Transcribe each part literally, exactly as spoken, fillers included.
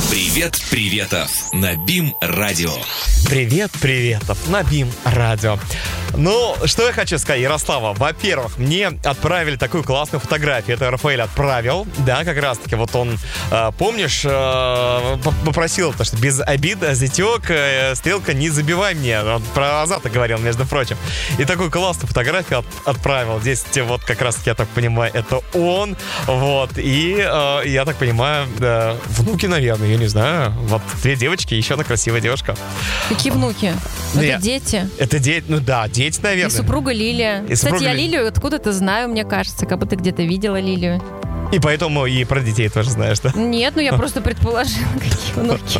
Привет, приветов на БИМ Радио. Привет, приветов на БИМ Радио. Ну, что я хочу сказать, Ярослава. Во-первых, мне отправили такую классную фотографию. Это Рафаэль отправил, да, как раз-таки. Вот он, э, помнишь, э, попросил, то, что без обид, зятек, э, стрелка, не забивай мне. Он про Азата говорил, между прочим. И такую классную фотографию от, отправил. Здесь вот как раз-таки, я так понимаю, это он. Вот. И э, я так понимаю, э, внуки, наверное, я не знаю. Вот две девочки, еще одна красивая девушка. Какие внуки? Ну, это я... дети. Это дети, ну да, дети, наверное. И супруга Лилия. И Кстати, супруга я Ли... Лилию откуда-то знаю, мне кажется, как будто где-то видела Лилию. И поэтому и про детей тоже знаешь, да? Нет, ну я просто предположила, какие внуки.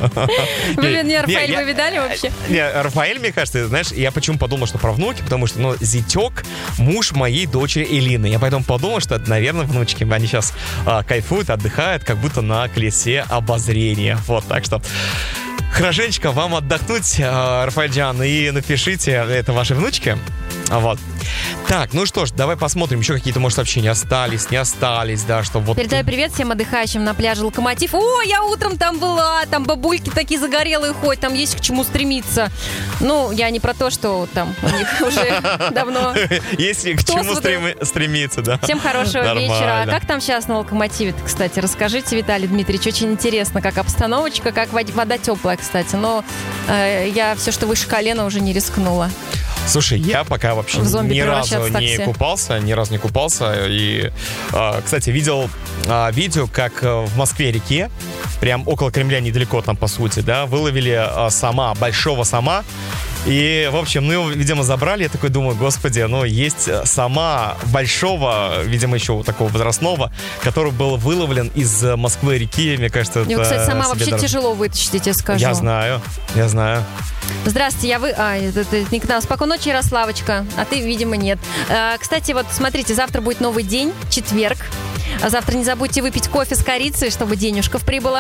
Вы меня, Рафаэль, вы видали вообще? Не, Рафаэль, мне кажется, знаешь, я почему подумал, что про внуки, потому что, ну, зятек, муж моей дочери Элины. Я поэтому подумал, что это, наверное, внучки. Они сейчас а, кайфуют, отдыхают, как будто на колесе обозрения. Вот, так что... Хорошенечко вам отдохнуть, Рафаэль Джан, и напишите, это ваши внучки. Вот. Так, ну что ж, давай посмотрим, еще какие-то, может, сообщения остались, не остались, да, что вот... Передаю привет всем отдыхающим на пляже Локомотив. О, я утром там была, там бабульки такие загорелые ходят, там есть к чему стремиться. Ну, я не про то, что там у них уже давно... Есть к чему стремиться, да. Всем хорошего вечера. А как там сейчас на Локомотиве, кстати, расскажите, Виталий Дмитриевич, очень интересно, как обстановочка, как вода теплая, кстати, но э, я все, что выше колена, уже не рискнула. Слушай, я пока вообще ни разу не купался, ни разу не купался. И, э, кстати, видел э, видео, как в Москве-реке, прям около Кремля, недалеко там, по сути, да, выловили э, сама, большого сама. И, в общем, ну, его, видимо, забрали. Я такой думаю, господи, ну, есть сама большого, видимо, еще такого возрастного, который был выловлен из Москвы-реки. Мне кажется, это... Его, кстати, сама вообще дорого. Тяжело вытащить, я тебе скажу. Я знаю, я знаю. Здравствуйте, я вы... А, это, это не к нам. Спокойной ночи, Ярославочка. А ты, видимо, нет. А, кстати, вот, смотрите, завтра будет новый день, четверг. Завтра не забудьте выпить кофе с корицей, чтобы денежков прибыло.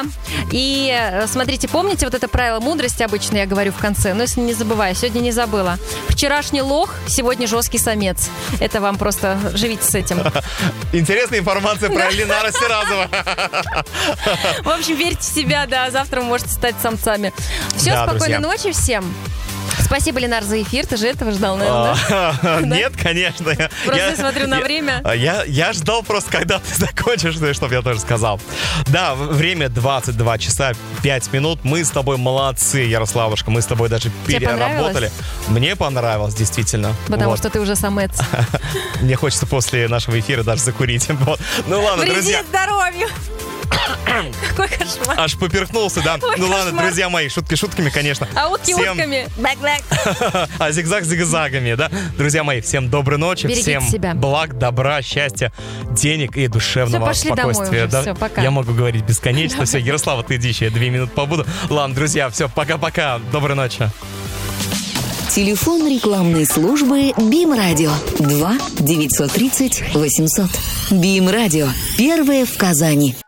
И смотрите, помните вот это правило мудрости, обычно я говорю в конце, но если не забываю, сегодня не забыла. Вчерашний лох, сегодня жесткий самец. Это вам просто живите с этим. Интересная информация про Ленара Сиразова. В общем, верьте в себя, да, завтра вы можете стать самцами. Все, спокойной ночи всем. Спасибо, Ленар, за эфир. Ты же этого ждал, наверное, да? Нет, конечно. Просто я смотрю на время. Я, я ждал просто, когда ты закончишь, чтобы я тоже сказал. Да, время двадцать два часа пять минут. Мы с тобой молодцы, Ярославушка. Мы с тобой даже переработали. Мне понравилось, действительно. Потому вот. Что ты уже самец. Мне хочется после нашего эфира даже закурить. Вот. Ну ладно, Вреди друзья. здоровью. Какой кошмар. Аж поперхнулся, да. Ой, ну кошмар. Ладно, друзья мои, шутки шутками, конечно. А утки всем... утками. Блэк-блэк. А зигзаг зигзагами, да. Друзья мои, всем доброй ночи. Берегите всем себя. Благ, добра, счастья, денег и душевного все, спокойствия. Уже, да? все, пока. Я могу говорить бесконечно. Все, Ярослава, ты иди еще, я две минуты побуду. Ладно, друзья, все, пока-пока. Доброй ночи. Телефон рекламной службы БИМ Радио два девятьсот тридцать восемьсот. БИМ Радио. Первое в Казани.